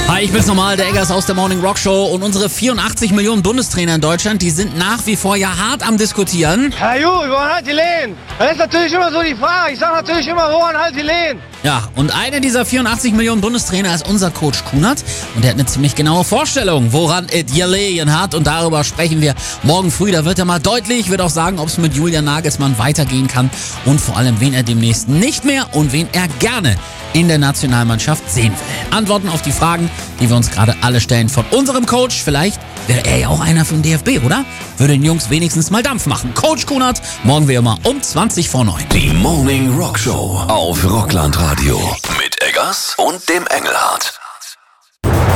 Hi, ich bin's nochmal, der Eggers aus der Morning Rock Show. Und unsere 84 Millionen Bundestrainer in Deutschland, die sind nach wie vor ja hart am Diskutieren. Ja gut, woran halt die Lehen? Das ist natürlich immer so die Frage. Ich sag natürlich immer, woran halt die Lehen? Ja, und einer dieser 84 Millionen Bundestrainer ist unser Coach Kunert. Und der hat eine ziemlich genaue Vorstellung, woran es gelegen hat. Und darüber sprechen wir morgen früh. Da wird er mal deutlich, wird auch sagen, ob es mit Julian Nagelsmann weitergehen kann. Und vor allem, wen er demnächst nicht mehr und wen er gerne in der Nationalmannschaft sehen will. Antworten auf die Fragen, die wir uns gerade alle stellen von unserem Coach. Vielleicht wäre er ja auch einer vom DFB, oder? Würde den Jungs wenigstens mal Dampf machen. Coach Kunert, morgen wie immer um 20 vor 9. Die Morning Rock Show auf Rockland Radio. Mit Eggers und dem Engelhardt.